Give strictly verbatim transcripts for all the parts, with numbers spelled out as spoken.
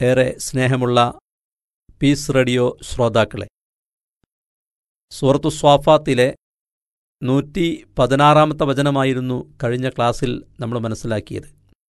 ഏറെ സ്നേഹമുള്ള piece radio ശ്രോതാക്കളെ, സൂറത്തു സ്വാഫാത്തിലെ നൂറ്റി പതിനാറാമത്തെ വചനമായിരുന്നു കഴിഞ്ഞ ക്ലാസ്സിൽ നമ്മൾ മനസ്സിലാക്കിയത്.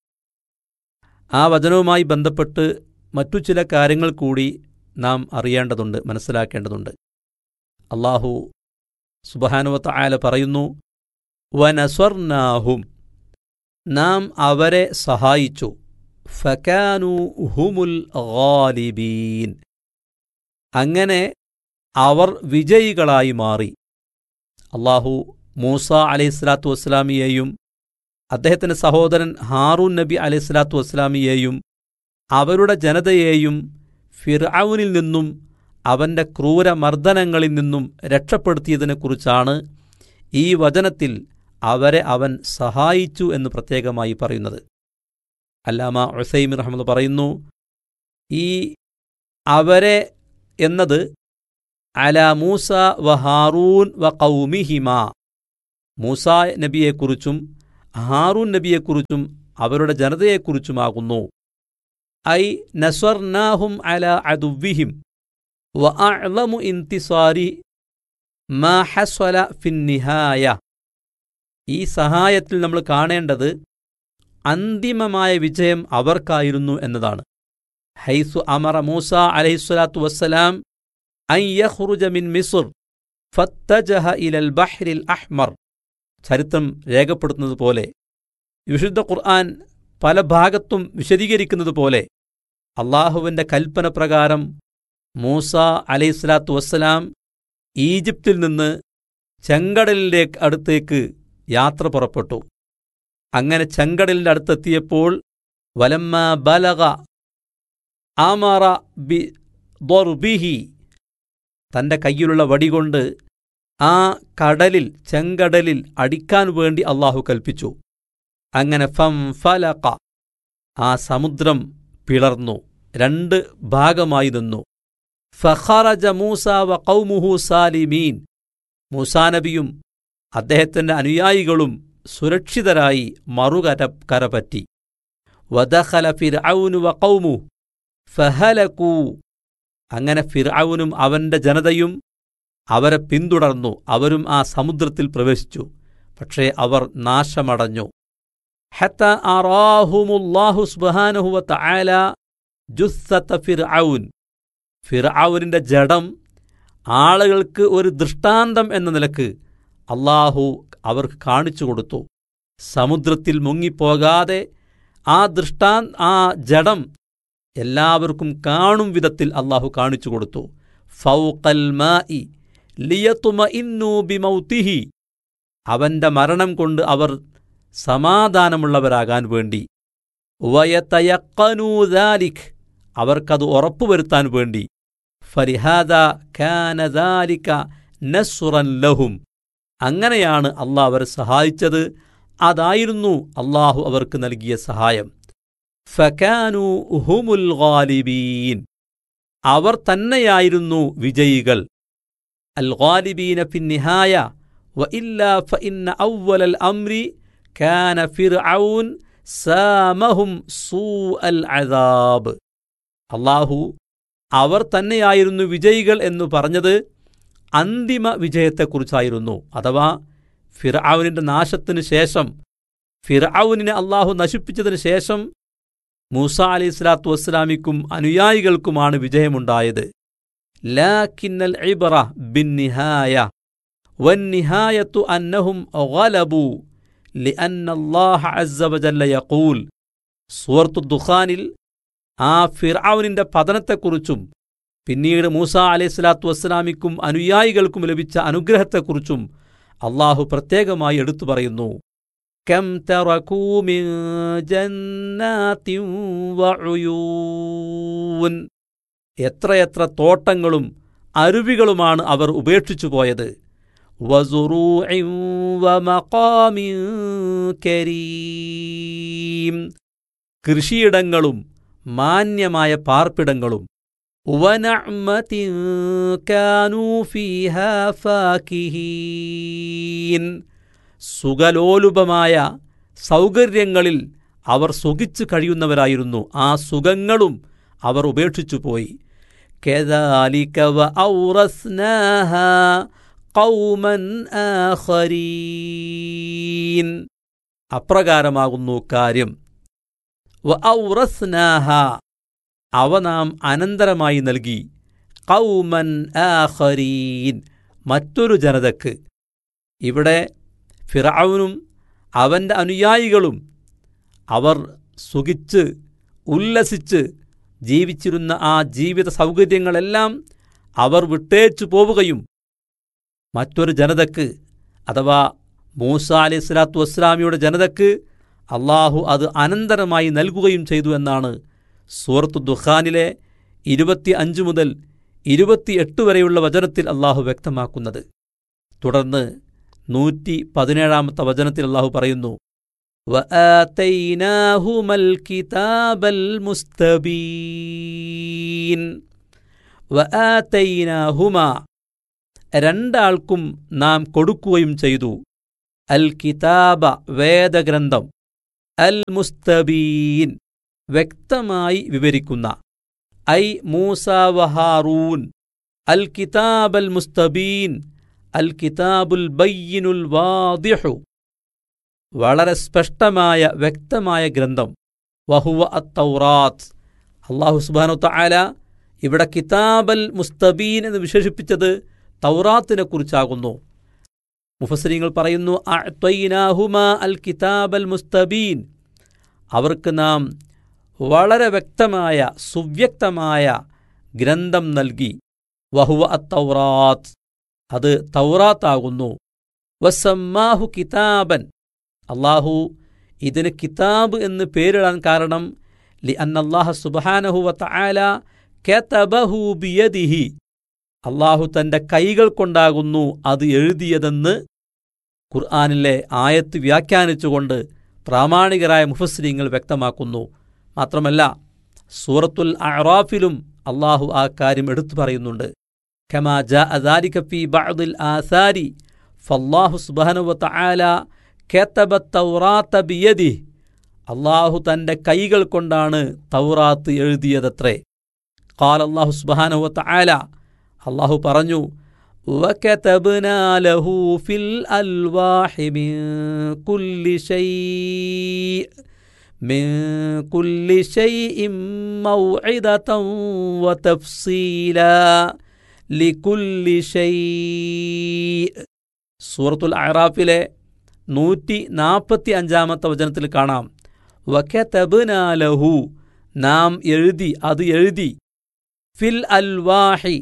ആ വചനവുമായി ബന്ധപ്പെട്ട് മറ്റു ചില കാര്യങ്ങൾ കൂടി നാം അറിയേണ്ടതുണ്ട്, മനസ്സിലാക്കേണ്ടതുണ്ട്. അല്ലാഹു സുബ്ഹാനഹു വ തആല പറയുന്നു, വനസ്വർനാഹും, നാം അവരെ സഹായിച്ചു, ഫകാനൂ ഹുമുൽ ഗാലിബീൻ, അങ്ങനെ അവർ വിജയികളായി മാറി. അല്ലാഹു മൂസ അലൈഹിസ്സലാത്തു വസ്സലാമിയെയും അദ്ദേഹത്തിൻ്റെ സഹോദരൻ ഹാറൂൻ നബി അലൈഹിസ്സലാത്തു വസ്സലാമിയെയും അവരുടെ ജനതയെയും ഫിർഔനിൽ നിന്നും അവൻ്റെ ക്രൂരമർദ്ദനങ്ങളിൽ നിന്നും രക്ഷപ്പെടുത്തിയതിനെക്കുറിച്ചാണ് ഈ വചനത്തിൽ അവരെ അവൻ സഹായിച്ചു എന്ന് പ്രത്യേകമായി പറയുന്നത്. അല്ലാമ ഉസൈമിൻ റഹ്മത്തുള്ളാഹി പറയുന്നു, ഈ അവരെ എന്നത് അലാ മൂസ വ ഹാറൂൻ വ ഖൗമിഹിമ, മൂസ നബിയെക്കുറിച്ചും ഹാറൂൻ നബിയെക്കുറിച്ചും അവരുടെ ജനതയെക്കുറിച്ചുമാകുന്നു. ഐ നസ്വർനാഹും അലാ അദുവ്വിഹിം വ അഅ്ളമു ഇന്തിസാരി മാ ഹസ്വല ഫിന്നിഹായ. ഈ സഹായത്തിൽ നമ്മൾ കാണേണ്ടത് അന്തിമമായ വിജയം അവർക്കായിരുന്നു എന്നതാണ്. ഹൈസു അമറ മൂസ അലൈഹിസ്സലാത്തു വസ്സലാം അൻ യഖ്റുജ മിൻ മിസ്ർ ഫത്തജഹ ഇലൽ ബഹ്റിൽ അഹ്മർ. ചരിത്രം രേഖപ്പെടുത്തുന്നത് പോലെ, വിശുദ്ധ ഖുർആൻ പല ഭാഗത്തും വിശദീകരിക്കുന്നത് പോലെ, അള്ളാഹുവിൻ്റെ കൽപ്പന പ്രകാരം മൂസ അലൈഹിസ്സലാത്തു വസ്സലാം ഈജിപ്തിൽ നിന്ന് ചെങ്കടലിൻ്റെ അടുത്തേക്ക് യാത്ര പുറപ്പെട്ടു. അങ്ങനെ ചെങ്കടലിൻ്റെ അടുത്തെത്തിയപ്പോൾ വലമ്മ ബലഗ അമറ ബി ദർബിഹി, തൻ്റെ കയ്യിലുള്ള വടികൊണ്ട് ആ കടലിൽ, ചെങ്കടലിൽ അടിക്കാൻ വേണ്ടി അള്ളാഹു കൽപ്പിച്ചു. അങ്ങനെ ഫം ഫലക, ആ സമുദ്രം പിളർന്നു, രണ്ട് ഭാഗമായി നിന്നു. ഫഖറജ മൂസ വ ഖൗമുഹു സാലിമീൻ, മൂസാ നബിയും അദ്ദേഹത്തിൻ്റെ അനുയായികളും സുരക്ഷിതരായി മറുകര കരപറ്റി. വദഖല ഫിർഔനു വ ഖൗമുഹു ഫഹലകൂ, അങ്ങനെ ഫിർഔനും അവൻ്റെ ജനതയും അവരെ പിന്തുടർന്നു, അവരും ആ സമുദ്രത്തിൽ പ്രവേശിച്ചു. പക്ഷേ അവർ നാശമടഞ്ഞു. ഹത്താ അറാഹുമുല്ലാഹു സുബ്ഹാനഹു വ തആല ജുസ്സത ഫിർഔൻ, ഫിർഔനിൻ്റെ ജഡം ആളുകൾക്ക് ഒരു ദൃഷ്ടാന്തം എന്ന നിലക്ക് അള്ളാഹു അവർക്ക് കാണിച്ചു കൊടുത്തു. സമുദ്രത്തിൽ മുങ്ങിപ്പോകാതെ ആ ദൃഷ്ടാ ആ ജഡം എല്ലാവർക്കും കാണും വിധത്തിൽ അള്ളാഹു കാണിച്ചു കൊടുത്തു. ഫൗഖൽ മാഇ ലിയത്മഇന്നു ബിമൗതിഹി, അവൻ്റെ മരണം കൊണ്ട് അവർ സമാധാനമുള്ളവരാകാൻ വേണ്ടി. വയതയഖനൂ ദാലിക്, അവർക്കത് ഉറപ്പുവരുത്താൻ വേണ്ടി. ഫലിഹാദാ കാന ദാലിക നസ്റൻ ലഹും, അങ്ങനെയാണ് അള്ളാഹു അവരെ സഹായിച്ചത്, അതായിരുന്നു അള്ളാഹു അവർക്ക് നൽകിയ സഹായം. ഫകാനൂ ഹുമുൽ ഗാലിബീൻ, അവർ തന്നെയായിരുന്നു വിജയികൾ. അൽ ഗാലിബീന ഫിന്നിഹായ വഇല്ലാ ഫഇന്ന അവ്വലൽ അംരി കാന ഫിർഔൻ സാമഹും സൂഅൽ അദാബ്. അള്ളാഹു അവർ തന്നെയായിരുന്നു വിജയികൾ എന്നു പറഞ്ഞത് അന്തിമ വിജയത്തെക്കുറിച്ചായിരുന്നു. അഥവാ ഫിർഔനിൻ്റെ നാശത്തിനു ശേഷം, ഫിർഔനിനെ അള്ളാഹു നശിപ്പിച്ചതിന് ശേഷം മൂസ അലൈഹിസ്സലാത്തു വസ്സലാമിക്കും അനുയായികൾക്കുമാണ് വിജയമുണ്ടായത്. ലാകിന്നൽ ഇബ്റ ബിന്നിഹായ വന്നിഹായത്തു അന്നഹും ഗലബു ലിഅന്നല്ലാഹ അസ്സ വജല്ല യഖൂൽ. സൂറത്തു ദുഖാനിൽ ആ ഫിർഔനിൻ്റെ പതനത്തെക്കുറിച്ചും പിന്നീട് മൂസ അലൈഹിസ്സലാത്തു വസ്സലാമിക്കും അനുയായികൾക്കും ലഭിച്ച അനുഗ്രഹത്തെക്കുറിച്ചും അള്ളാഹു പ്രത്യേകമായി എടുത്തു പറയുന്നു. കം തറകൂ മിൻ ജന്നാതിൻ വഉയൂൻ, എത്രയെത്ര തോട്ടങ്ങളും അരുവികളുമാണ് അവർ ഉപേക്ഷിച്ചു പോയത്. വസുറൂഇൻ വമഖാമിൻ കരീം, കൃഷിയിടങ്ങളും മാന്യമായ പാർപ്പിടങ്ങളും. വനഅ്മതിൻ കാനൂ ഫീഹാ ഫാകിഹീൻ, സുഖലോലുപമായ സൗകര്യങ്ങളിൽ അവർ സുഖിച്ചു കഴിയുന്നവരായിരുന്നു. ആ സുഖങ്ങളും അവർ ഉപേക്ഷിച്ചുപോയി. കദാലിക വഔറസ്നാഹാ ഖൗമൻ ആഖരീൻ. അപ്രകാരമാകുന്നു കാര്യം. വഔറസ്നാഹാ, അവ നാം അനന്തരമായി നൽകി. ഖൗമൻ ആഖരീൻ, മറ്റൊരു ജനതക്ക്. ഇവിടെ ഫിർഔനും അവൻ്റെ അനുയായികളും അവർ സുഖിച്ച് ഉല്ലസിച്ച് ജീവിച്ചിരുന്ന ആ ജീവിത സൗകര്യങ്ങളെല്ലാം അവർ വിട്ടേച്ചു പോവുകയും മറ്റൊരു ജനതക്ക്, അഥവാ മൂസ അലൈഹി സ്വലാത്തു വസ്സലാമിയുടെ ജനതക്ക് അള്ളാഹു അത് അനന്തരമായി നൽകുകയും ചെയ്തു എന്നാണ് സൂറത്തു ദുഖാനിലെ ഇരുപത്തി അഞ്ച് മുതൽ ഇരുപത്തിയെട്ട് വരെയുള്ള വചനത്തിൽ അള്ളാഹു വ്യക്തമാക്കുന്നത്. തുടർന്ന് നൂറ്റി പതിനേഴാമത്തെ വചനത്തിൽ അള്ളാഹു പറയുന്നു, വആതൈനാഹുമൽ കിതാബൽ മുസ്തബീൻ. വആതൈനാഹുമാ, രണ്ടാൾക്കും നാം കൊടുക്കുകയും ചെയ്തു. അൽ കിതാബ, വേദഗ്രന്ഥം. അൽ മുസ്തബീൻ, വ്യക്തമായി വിവരിക്കുന്ന. ഐ മൂസ വഹാറൂൻ. അൽ കിതാബൽ മുസ്തബീൻ, അൽ കിതാബുൽ ബയ്യിനുൽ വാദിഹു, വളരെ സ്പഷ്ടമായ വ്യക്തമായ ഗ്രന്ഥം. വഹുവ അത്തൗറാത്ത്. അല്ലാഹു സുബ്ഹാനഹു തആല ഇവിടെ കിതാബൽ മുസ്തബീൻ എന്ന് വിശേഷിപ്പിച്ചത് തൗറാത്തിനെ കുറിച്ചാകുന്നു. മുഫസ്സിരീങ്ങൾ പറയുന്നു, അഅ്തൈനാഹുമാ അൽ കിതാബൽ മുസ്തബീൻ, അവർക്ക് നാം വളരെ വ്യക്തമായ സുവ്യക്തമായ ഗ്രന്ഥം നൽകി. വഹുവ അത്തൗറാത്ത്, അത് തൗറാത്താകുന്നു. വസമ്മാഹു കിതാബൻ, അള്ളാഹു ഇതിന് കിതാബ് എന്ന് പേരിടാൻ കാരണം ലി അന്നല്ലാഹ സുബ്ഹാനഹു വതആല കതബഹു ബിയദിഹി, അള്ളാഹു തൻ്റെ കൈകൾ കൊണ്ടാകുന്നു അത് എഴുതിയതെന്ന് ഖുർആനിലെ ആയത്ത് വ്യാഖ്യാനിച്ചുകൊണ്ട് പ്രാമാണികരായ മുഫസ്സിരീങ്ങൾ വ്യക്തമാക്കുന്നു. മാത്രമല്ല സൂറത്തുൽ അഅറാഫിലും അള്ളാഹു ആ കാര്യം എടുത്തു പറയുന്നുണ്ട്. കമാ ജാഅ ദാലിക ഫീ ബഅദിൽ ആസാരി ഫല്ലാഹു സുബ്ഹാനഹു വതആല കതബ തൗറാത്ത ബിയദിഹി, അള്ളാഹു തൻ്റെ കൈകൾ കൊണ്ടാണ് തൗറാത്ത് എഴുതിയതത്രേ. ഖാല അല്ലാഹു സുബ്ഹാനഹു വതആല, അള്ളാഹു പറഞ്ഞു, വകതബ്നാ ലഹു ഫിൽ അൽവാഹി മിൻ കുല്ലി ശൈഇ മിൻ കുല്ലി ശൈഇൻ മൗഇദതൻ വതഫ്സീലാ ലികുല്ലി ശൈഇ. സൂറത്തുൽ അഅറാഫിലെ നൂറ്റി നാൽപ്പത്തി അഞ്ചാമത്തെ വചനത്തിൽ കാണാം, വകതബ്നാ ലഹു, നാം എഴുതി, അത് എഴുതി. ഫിൽ അൽവാഹി,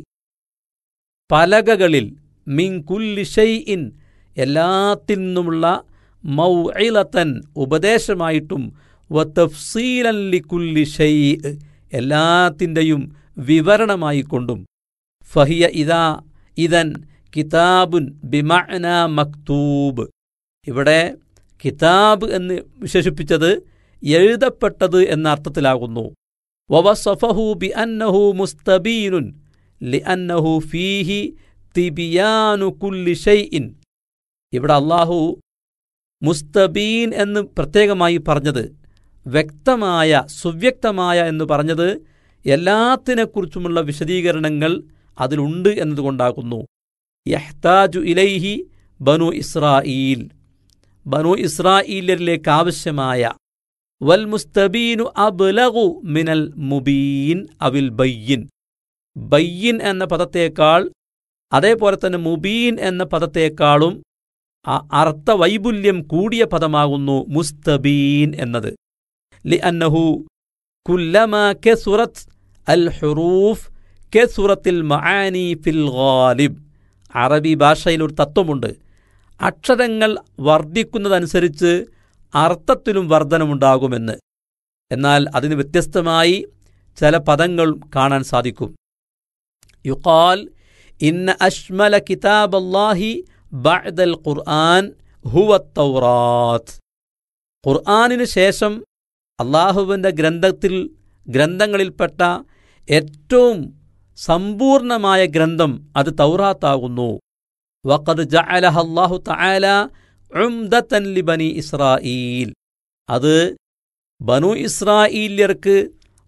പലകകളിൽ. മിൻ കുല്ലി ശൈഇൻ, എല്ലാത്തിൽ നിന്നുമുള്ള. മൗഇലതൻ, ഉപദേശമായിട്ടും. വതഫ്സീലൻ ലികുല്ലി ശൈഇ, എല്ലാത്തിൻ്റെയും വിവരണമായിക്കൊണ്ടും. ഫഹിയ ഇദാ ഇദൻ കിതാബുൻ ബിമഅന മക്തൂബ്. ഇവിടെ കിതാബ് എന്ന് വിശേഷിപ്പിച്ചത് എഴുതപ്പെട്ടത് എന്ന അർത്ഥത്തിലാകുന്നു. വവസഫഹു ബിഅന്നഹു മുസ്തബീനുൻ ലിഅന്നഹു ഫീഹി തിബിയാനു കുല്ലി ശൈഇൻ. ഇവിടെ അല്ലാഹു മുസ്തബീൻ എന്ന് പ്രത്യേകമായി പറഞ്ഞത്, വ്യക്തമായ സുവ്യക്തമായ എന്ന് പറഞ്ഞത് എല്ലാത്തിനെക്കുറിച്ചുമുള്ള വിശദീകരണങ്ങൾ അതിലുണ്ട് എന്നതുകൊണ്ടാകുന്നു. യഹ്താജു ഇലൈഹി ബനു ഇസ്രായീൽ, ബനു ഇസ്രായീലിലേക്ക് ആവശ്യമായ. വൽ മുസ്തബീനു അബ്ലഗു മിനൽ മുബീൻ അവിൽ ബയ്യിൻ. ബയ്യിൻ എന്ന പദത്തേക്കാൾ, അതേപോലെ തന്നെ മുബീൻ എന്ന പദത്തേക്കാളും അർത്ഥവൈപുല്യം കൂടിയ പദമാകുന്നു മുസ്തബീൻ എന്നത്. ലിഅന്നഹു കുല്ലമാ കസുറത് അൽ ഹുറൂഫ് കസുറത്തിൽ മആനി ഫിൽ ഗാലിബ്. അറബി ഭാഷയിൽ ഒരു തത്വമുണ്ട്, അക്ഷരങ്ങൾ വർദ്ധിക്കുന്നതനുസരിച്ച് അർത്ഥത്തിലും വർധനമുണ്ടാകുമെന്ന്. എന്നാൽ അതിന് വ്യത്യസ്തമായി ചില പദങ്ങൾ കാണാൻ സാധിക്കും. യുഖാൽ ഇന്ന അഷ്മല കിതാബല്ലാഹി ബഅദൽ ഖുർആൻ ഹുവ തൗറാത്ത്. ഖുർആനിന് ശേഷം അള്ളാഹുവിൻ്റെ ഗ്രന്ഥത്തിൽ ഗ്രന്ഥങ്ങളിൽപ്പെട്ട ഏറ്റവും സമ്പൂർണമായ ഗ്രന്ഥം അത് തൗറാത്താകുന്നു. വഖദ് ജഅലഹ അല്ലാഹു തആല ഉംദതൻ ലിബനി ഇസ്രായീൽ. അത് ബനു ഇസ്രായീല്യർക്ക്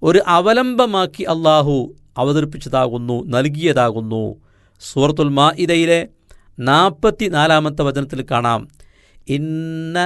ഒരു അവലംബമാക്കി അള്ളാഹു അവതരിപ്പിച്ചതാകുന്നു, നൽകിയതാകുന്നു. സൂറത്തുൽ മാഇദയിലെ നാൽപ്പത്തി നാലാമത്തെ വചനത്തിൽ കാണാം, ഇന്നാ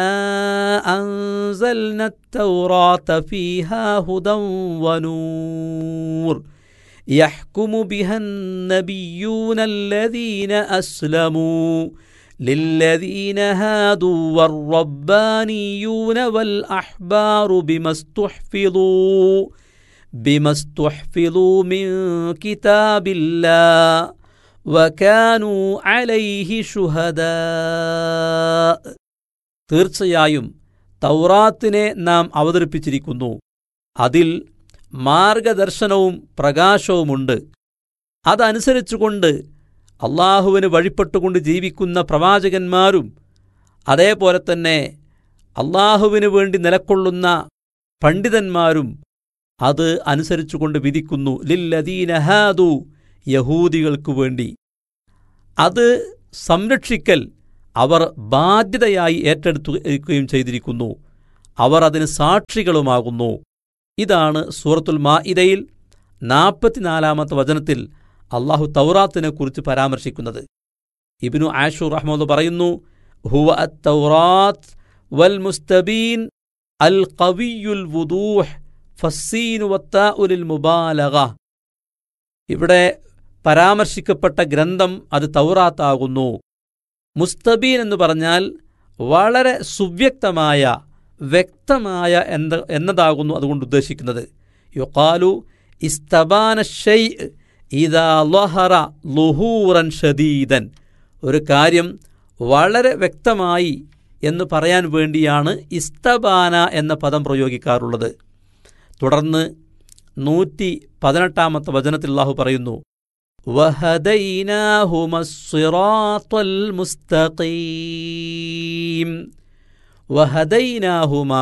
അൻസൽന തൗറാത ഫീഹാ ഹുദൻ വനൂർ യഹ്കുമു ബിഹൻ നബിയ്യൂനല്ലദീന അസ്ലമൂ للذين هادوا والربانيون والأحبار بما استحفظوا بما استحفظوا من كتاب الله وكانوا عليه شهداء. തീർച്ചയായും തൗറാത്തിനെ നാം അവതരിപ്പിച്ചിരിക്കുന്നു. അതിൽ മാർഗദർശനവും പ്രകാശവുമുണ്ട്. അതനുസരിച്ചുകൊണ്ട് അള്ളാഹുവിന് വഴിപ്പെട്ടുകൊണ്ട് ജീവിക്കുന്ന പ്രവാചകന്മാരും അതേപോലെ തന്നെ അള്ളാഹുവിന് വേണ്ടി നിലക്കൊള്ളുന്ന പണ്ഡിതന്മാരും അത് അനുസരിച്ചുകൊണ്ട് വിധിക്കുന്നു. ലില്ലദീന ഹാദു, യഹൂദികൾക്കു വേണ്ടി. അത് സംരക്ഷിക്കൽ അവർ ബാധ്യതയായി ഏറ്റെടുക്കുകയും ചെയ്തിരിക്കുന്നു. അവർ അതിന് സാക്ഷികളുമാകുന്നു. ഇതാണ് സൂറത്തുൽ മാഇദയിൽ നാൽപ്പത്തിനാലാമത്തെ വചനത്തിൽ അള്ളാഹു തൗറാത്തിനെ കുറിച്ച് പരാമർശിക്കുന്നത്. ഇബ്നു ആഷൂർ റഹ്മത്തുള്ളാഹി പറയുന്നു, ഹുവ അത്തൗറാത്ത് വൽ മുസ്തബീൻ അൽ ഖവിയുൽ വുദൂഹ് ഫസ്സീനു വത്താഉൽ മുബാലഗ. ഇവിടെ പരാമർശിക്കപ്പെട്ട ഗ്രന്ഥം അത് തൗറാത്താകുന്നു. മുസ്തബീൻ എന്ന് പറഞ്ഞാൽ വളരെ സുവ്യക്തമായ, വ്യക്തമായ എന്ത എന്നതാകുന്നു അതുകൊണ്ട് ഉദ്ദേശിക്കുന്നത്. യുഖാലു ഇസ്തബാന ശൈഅ് ഇദാ ലഹറ ളുഹൂറൻ ഷദീദൻ. ഒരു കാര്യം വളരെ വ്യക്തമായി എന്ന് പറയാൻ വേണ്ടിയാണ് ഇസ്തബാന എന്ന പദം പ്രയോഗിക്കാറുള്ളത്. തുടർന്ന് നൂറ്റി പതിനെട്ടാമത്തെ വചനത്തിൽ അല്ലാഹു പറയുന്നു, വഹദൈനാഹുമസ്സിറാത്തൽ മുസ്തഖീം. വഹദൈനാഹുമാ,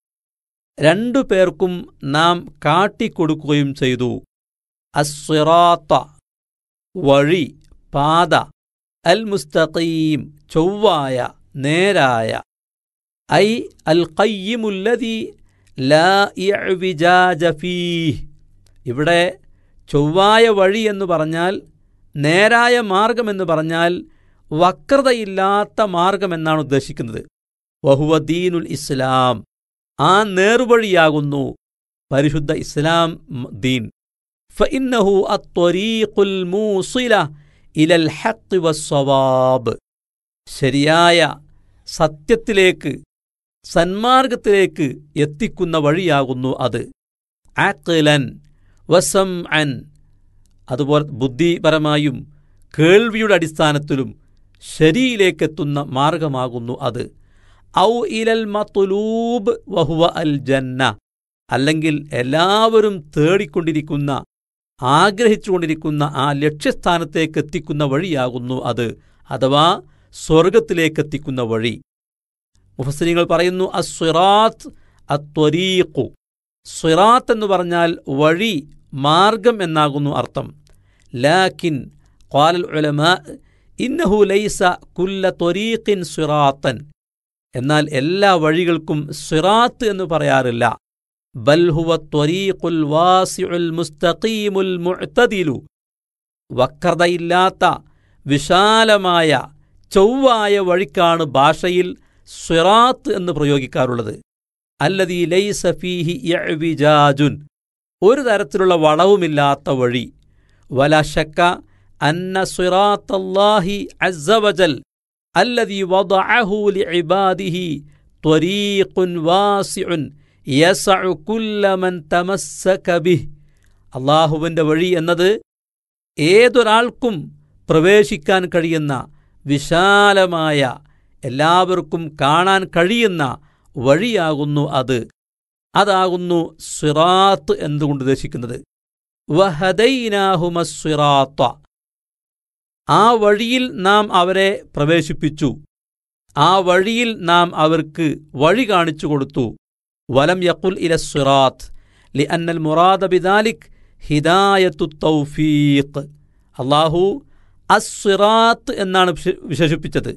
രണ്ടു പേർക്കും നാം കാട്ടിക്കൊടുക്കുകയും ചെയ്തു. അസ്സിറാത്ത, വഴി, പാത. അൽ മുസ്തഖീം, ചൊവ്വായ, നേരായ. ഐ അൽ ഖയ്യിമുല്ലദീ ലാ ഇഅ്വിജാജ ഫീഹ്. ഇവിടെ ചൊവ്വായ വഴി എന്ന് പറഞ്ഞാൽ, നേരായ മാർഗമെന്ന് പറഞ്ഞാൽ വക്രതയില്ലാത്ത മാർഗമെന്നാണ് ഉദ്ദേശിക്കുന്നത്. വഹുവ ദീനുൽ ഇസ്ലാം, ആ നേർവഴിയാകുന്നു പരിശുദ്ധ ഇസ്ലാം ദീൻ. ഫഇന്നഹു അത്ത്വരീഖുൽ മൂസില ഇലൽ ഹഖ് വസ്സവാബ്. ശരിയായ സത്യത്തിലേക്ക്, സന്മാർഗത്തിലേക്ക് എത്തിക്കുന്ന വഴിയാകുന്നു അത്. അഖ്ലൻ വസംഅൻ, അതുപോലെ ബുദ്ധിപരമായും കേൾവിയുടെ അടിസ്ഥാനത്തിലും ശരിയിലേക്കെത്തുന്ന മാർഗമാകുന്നു അത്. ഔ ഇലൽ മത്ലൂബ് വഹുവ അൽ ജന്ന, അല്ലെങ്കിൽ എല്ലാവരും തേടിക്കൊണ്ടിരിക്കുന്ന, ആഗ്രഹിച്ചുകൊണ്ടിരിക്കുന്ന ആ ലക്ഷ്യസ്ഥാനത്തേക്ക് എത്തിക്കുന്ന വഴിയാകുന്നു അത്, അഥവാ സ്വർഗത്തിലേക്കെത്തിക്കുന്ന വഴി. മുഫസ്സിരീങ്ങൾ പറയുന്നു, അസ്സിറാത്ത് അത്വരീഖു. സിറാത്ത് എന്ന് പറഞ്ഞാൽ വഴി, മാർഗം എന്നാകുന്നു അർത്ഥം. ലാകിൻ ഖാലൽ ഉലമാ ഇന്നഹു ലൈസ കുല്ല ത്വരീഖിൻ സിറാത്തൻ. എന്നാൽ എല്ലാ വഴികൾക്കും സിറാത്ത് എന്ന് പറയാറില്ല. ബൽ ഹുവ ത്വരീഖുൽ വാസിഉൽ മുസ്തഖീമുൽ മുഅ്തദിലു. വക്രതയില്ലാത്ത വിശാലമായ ചൊവ്വായ വഴിക്കാണ് ഭാഷയിൽ സിറാത്ത് എന്ന് പ്രയോഗിക്കാറുള്ളത്. അല്ലദീ ലൈസ ഫീഹി ഇഅ്വിജാജുൻ, ഒരു തരത്തിലുള്ള വളവുമില്ലാത്ത വഴി. വലാ ശക്ക അന്ന സിറാത്തല്ലാഹി അസ്സ വജൽ അല്ലദീ വദഅഹു ലിഇബാദിഹി ത്വരീഖുൻ വാസിഉൻ യസ്ഉ കുല്ല മൻ തമസ്സക ബിഹ്. അല്ലാഹുവിൻ്റെ വഴി എന്നത് ഏതൊരാൾക്കും പ്രവേശിക്കാൻ കഴിയുന്ന, വിശാലമായ, എല്ലാവർക്കും കാണാൻ കഴിയുന്ന വഴിയാകുന്നു അത്. അതാകുന്നു സിറാത്ത് എന്നുകൊണ്ട് ഉദ്ദേശിക്കുന്നത്. വഹദൈനാഹുമസ്സിറാത്ത, ആ വഴിയിൽ നാം അവരെ പ്രവേശിപ്പിച്ചു, ആ വഴിയിൽ നാം അവർക്ക് വഴി കാണിച്ചു കൊടുത്തു. വലം യഖുൽ ഇലസ്സിറാത്ത് ലിഅന്നൽ മുറാദ ബിദാലിക് ഹിദായത്തു തൗഫീഖ്. അല്ലാഹു അസ്സിറാത്ത് എന്നാണ് വിശേഷിപ്പിച്ചത്,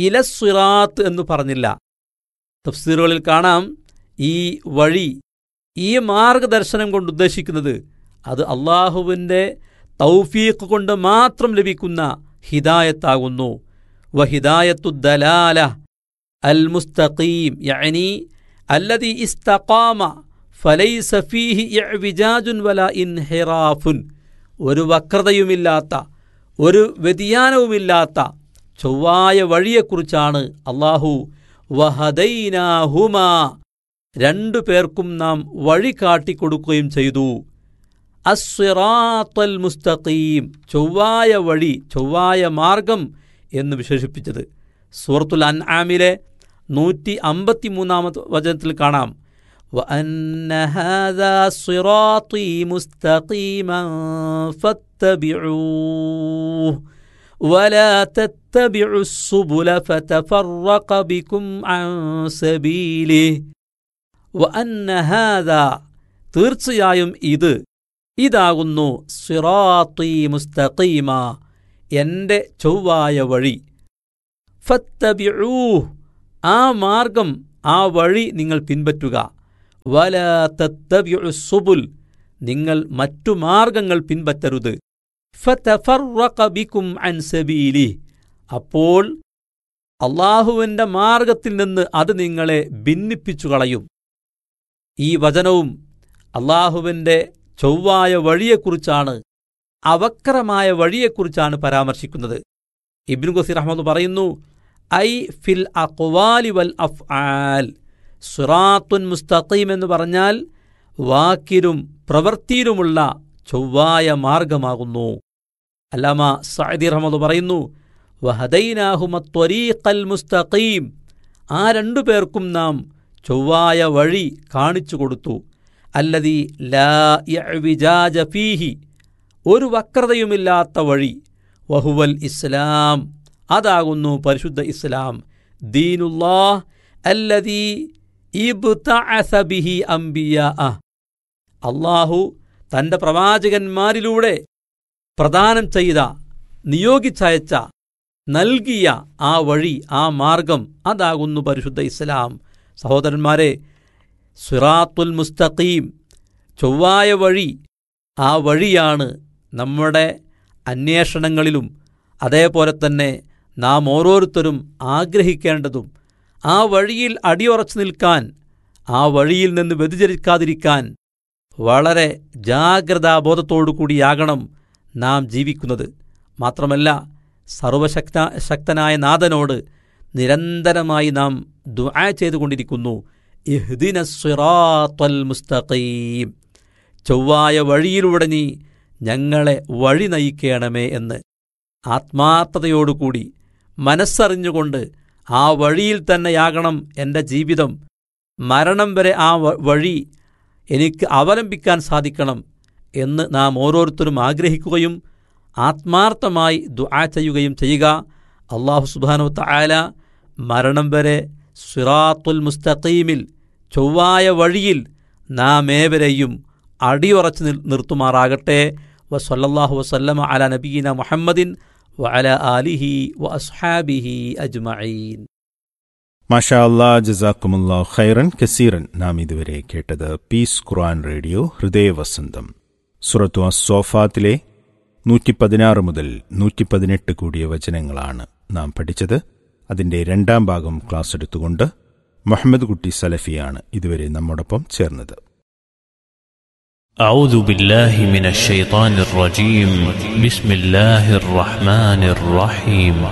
ഇലസ്സിറാത്ത് എന്ന് പറഞ്ഞില്ല. തഫ്സീറുകളിൽ കാണാം, ഈ വഴി, ഈ മാർഗദർശനം കൊണ്ട് ഉദ്ദേശിക്കുന്നത് അത് അള്ളാഹുവിൻ്റെ തൗഫീഖ് കൊണ്ട് മാത്രം ലഭിക്കുന്ന ഹിദായത്താകുന്നു. വഹിദായത്തു ദലാല അൽ മുസ്തഖീം യഅനി അല്ലദി ഇസ്തഖാമ ഫലൈസ ഫീഹി ഇഅ്വിജാജുൻ വലാ ഇൻഹിറാഫുൻ. ഒരു വക്രതയുമില്ലാത്ത ഒരു വ്യതിയാനവുമില്ലാത്ത ചൊവ്വായ വഴിയെക്കുറിച്ചാണ് അള്ളാഹു വഹദൈനാഹുമാ രണ്ടു പേർക്കും നാം വഴി കാട്ടിക്കൊടുക്കുകയും ചെയ്തു. അസ്സിറാത്തൽ മുസ്തഖീം ചൊവ്വായ വഴി, ചൊവ്വായ മാർഗം എന്ന് വിശേഷിപ്പിച്ചത് സൂറത്തുൽ അൻആമിലെ നൂറ്റി അമ്പത്തി മൂന്നാമത്തെ വചനത്തിൽ കാണാം. വഅന്ന ഹാദാ സിറാത്തീ മുസ്തഖീമൻ ഫത്തബിഊഹു വലാ തത്തബിഉസ് സുബുല ഫതഫറഖ ബികും അൻ സബീലിഹി വഅന്ന ഹാദാ തീർച്ചയായും ഇത് ഇതാകുന്നു സിറാത്തീ മുസ്തഖീമ എൻ്റെ ചൊവ്വായ വഴി. ഫത്തബിഊഹു ആ മാർഗം, ആ വഴി നിങ്ങൾ പിൻപറ്റുക. വലാ തത്തബിഉസ് സുബുൽ നിങ്ങൾ മറ്റു മാർഗങ്ങൾ പിൻപറ്റരുത്. ഫതഫറഖ ബികും അൻ സബീലിഹി അപ്പോൾ അള്ളാഹുവിൻ്റെ മാർഗത്തിൽ നിന്ന് അത് നിങ്ങളെ ഭിന്നിപ്പിച്ചു കളയും. ഈ വചനവും അള്ളാഹുവിൻ്റെ ചൊവ്വായ വഴിയെക്കുറിച്ചാണ്, അവക്രമായ വഴിയെക്കുറിച്ചാണ് പരാമർശിക്കുന്നത്. ഇബ്നു കസീർ റഹ്മത്തുള്ളാഹി പറയുന്നു, ഐ ഫിൽ അഖ്വാലി വൽ അഫ്ആൽ. സിറാത്തുൻ മുസ്തഖീം എന്ന് പറഞ്ഞാൽ വാക്കിലും പ്രവൃത്തിയിലുമുള്ള ചൊവ്വായ മാർഗമാകുന്നു. അല്ലാമ സഅദി റഹ്മത്തുള്ളാഹി പറയുന്നു, വഹദൈനാഹുമ ത്വരീഖൽ മുസ്തഖീം ആ രണ്ടു പേർക്കും നാം ചൊവ്വായ വഴി കാണിച്ചു കൊടുത്തു. അല്ലദീ ലാ ഇഅ്വിജാജ ഫീഹി ഒരു വക്രതയുമില്ലാത്ത വഴി. വഹുവൽ ഇസ്ലാം അതാകുന്നു പരിശുദ്ധ ഇസ്ലാം. ദീനുല്ലാഹ് അല്ലദീ ഇബ്തഅസ ബിഹി അംബിയാഅ അല്ലാഹു തൻ്റെ പ്രവാചകന്മാരിലൂടെ പ്രദാനം ചെയ്ത, നിയോഗിച്ചയച്ച, നൽകിയ ആ വഴി, ആ മാർഗം അതാകുന്നു പരിശുദ്ധ ഇസ്ലാം. സഹോദരന്മാരെ, സിറാത്തുൽ മുസ്തഖീം ചൊവ്വായ വഴി, ആ വഴിയാണ് നമ്മുടെ അന്വേഷണങ്ങളിലും അതേപോലെ തന്നെ നാം ഓരോരുത്തരും ആഗ്രഹിക്കേണ്ടതും. ആ വഴിയിൽ അടിയുറച്ചു നിൽക്കാൻ, ആ വഴിയിൽ നിന്ന് വ്യതിചലിക്കാതിരിക്കാൻ വളരെ ജാഗ്രതാബോധത്തോടു കൂടിയാകണം നാം ജീവിക്കുന്നത്. മാത്രമല്ല സർവശക്ത ശക്തനായ നാഥനോട് നിരന്തരമായി നാം ദുആ ചെയ്തുകൊണ്ടിരിക്കുന്നു. ഇഹ്ദിനസ് സിറാത്തൽ മുസ്തഖീം ചൊവ്വായ വഴിയിലൂടെ നീ ഞങ്ങളെ വഴി നയിക്കണമേ എന്ന് ആത്മാർത്ഥതയോടുകൂടി മനസ്സറിഞ്ഞുകൊണ്ട് ആ വഴിയിൽ തന്നെയാകണം എൻ്റെ ജീവിതം, മരണം വരെ ആ വഴി എനിക്ക് അവലംബിക്കാൻ സാധിക്കണം എന്ന് നാം ഓരോരുത്തരും ആഗ്രഹിക്കുകയും ആത്മാർത്ഥമായി ദുആ ചെയ്യുകയും ചെയ്യുക. അല്ലാഹു സുബ്ഹാനഹു വ തആല മരണം വരെ സിറാത്തുൽ മുസ്തഖീമിൽ ചൊവ്വായ വഴിയിൽ നാം ഏവരെയും അടിയുറച്ച് നിർത്തുമാറാകട്ടെ. വസല്ലല്ലാഹു വസല്ലമ അലാ നബിയിന മുഹമ്മദിൻ വഅലാ ആലിഹി വഅസ്ഹാബിഹി അജ്മഈൻ. മാഷാ അല്ലാഹ്, ജസാക്കുമുല്ലാഹു ഖൈറൻ കസീറൻ. നാം ഇതുവരെ കേട്ടത് പീസ് ഖുർആൻ റേഡിയോ ഹൃദയവസന്തം. സൂറത്തു അസ്സോഫാത്തിലെ നൂറ്റി പതിനാറ് മുതൽ നൂറ്റി പതിനെട്ട് കൂടിയ വചനങ്ങളാണ് നാം പഠിച്ചത്. അതിൻ്റെ രണ്ടാം ഭാഗം ക്ലാസ് എടുത്തുകൊണ്ട് മുഹമ്മദ് കുട്ടി സലഫിയാണ് ഇതുവരെ നമ്മോടൊപ്പം ചേർന്നത്. أعوذ بالله من الشيطان الرجيم. بسم الله الرحمن الرحيم.